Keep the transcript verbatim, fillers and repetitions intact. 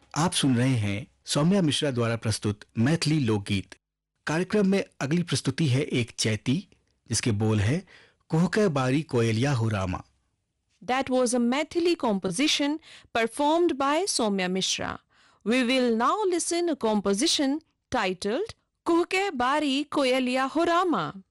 आप सुन रहे हैं सौम्या मिश्रा द्वारा प्रस्तुत मैथिली लोकगीत। कार्यक्रम में अगली प्रस्तुति है एक चैती जिसके बोल है कुहके बारी कोयलिया हो Rama. That was a Maithili composition performed by Soumya Mishra. We will now listen a composition titled Kuhke Bari Koyaliya Ho Rama.